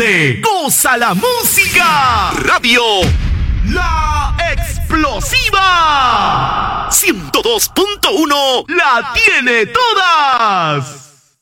de Goza la Música. Radio La Explosiva 102.1 la tiene todas.